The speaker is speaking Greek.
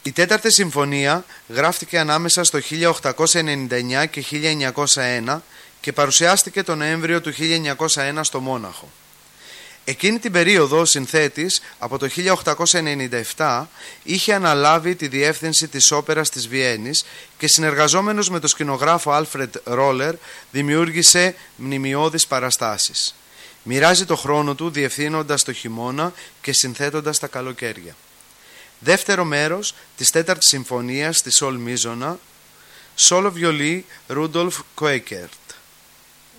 Η τέταρτη συμφωνία γράφτηκε ανάμεσα στο 1899 και 1901 και παρουσιάστηκε τον Νοέμβριο του 1901 στο Μόναχο. Εκείνη την περίοδο ο συνθέτης από το 1897 είχε αναλάβει τη διεύθυνση της όπερας της Βιέννης και συνεργαζόμενος με τον σκηνογράφο Άλφρεντ Ρόλερ δημιούργησε μνημειώδεις παραστάσεις. Μοιράζει το χρόνο του διευθύνοντας το χειμώνα και συνθέτοντας τα καλοκαίρια. Δεύτερο μέρος της τέταρτης συμφωνίας στη Σολ Μίζωνα, Solo Violi Rudolf Koekert.